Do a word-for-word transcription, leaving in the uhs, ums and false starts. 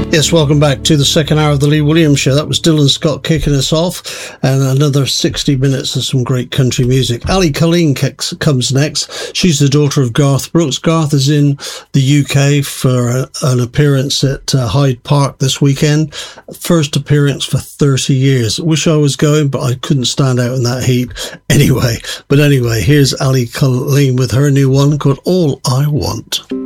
Yes, welcome back to the second hour of the Lee Williams Show. That was Dylan Scott kicking us off, and another sixty minutes of some great country music. Ali Colleen kicks, comes next. She's the daughter of Garth Brooks. Garth is in the U K for a, an appearance at uh, Hyde Park this weekend. First appearance for thirty years. Wish I was going, but I couldn't stand out in that heat anyway. But anyway, here's Ali Colleen with her new one called All I Want.